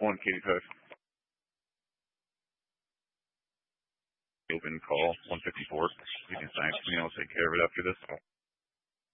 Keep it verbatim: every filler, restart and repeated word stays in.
one Katie five. Open call one fifty-four. You can sign me. I'll take care of it after this.